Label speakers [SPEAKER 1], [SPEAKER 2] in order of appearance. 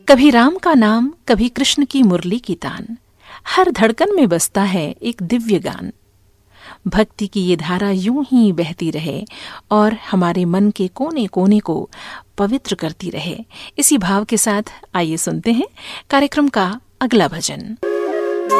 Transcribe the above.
[SPEAKER 1] कभी राम का नाम, कभी कृष्ण की मुरली की तान, हर धड़कन में बसता है एक दिव्य गान। भक्ति की ये धारा यूं ही बहती रहे और हमारे मन के कोने कोने को पवित्र करती रहे। इसी भाव के साथ आइए सुनते हैं कार्यक्रम का अगला भजन।